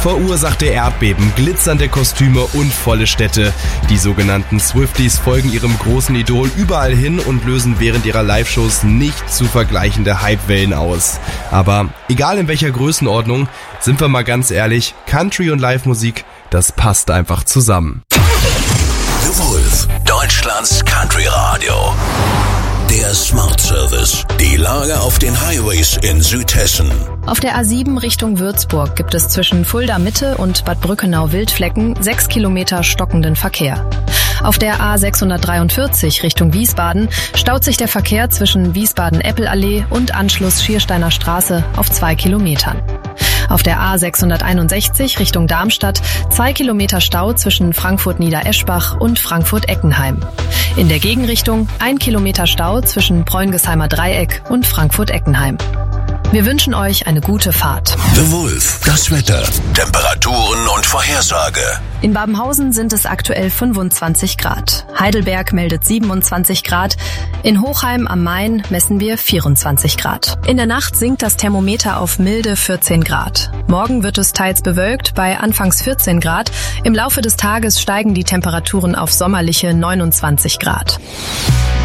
verursachte Erdbeben, glitzernde Kostüme und volle Städte. Die sogenannten Swifties folgen ihrem großen Idol überall hin und lösen während ihrer Live-Shows nicht zu vergleichende Hypewellen aus. Aber egal in welcher Größenordnung, sind wir mal ganz ehrlich, Country und Live-Musik, das passt einfach zusammen. The Wolf, Deutschlands Country Radio. Der Smart Service. Die Lage auf den Highways in Südhessen. Auf der A7 Richtung Würzburg gibt es zwischen Fulda Mitte und Bad Brückenau-Wildflecken 6 Kilometer stockenden Verkehr. Auf der A643 Richtung Wiesbaden staut sich der Verkehr zwischen Wiesbaden-Eppelallee und Anschluss Schiersteiner Straße auf 2 Kilometern. Auf der A661 Richtung Darmstadt 2 Kilometer Stau zwischen Frankfurt-Niedereschbach und Frankfurt-Eckenheim. In der Gegenrichtung 1 Kilometer Stau zwischen Bräungesheimer Dreieck und Frankfurt-Eckenheim. Wir wünschen euch eine gute Fahrt. The Wolf, das Wetter, Temperaturen und Vorhersage. In Babenhausen sind es aktuell 25 Grad. Heidelberg meldet 27 Grad. In Hochheim am Main messen wir 24 Grad. In der Nacht sinkt das Thermometer auf milde 14 Grad. Morgen wird es teils bewölkt bei anfangs 14 Grad. Im Laufe des Tages steigen die Temperaturen auf sommerliche 29 Grad.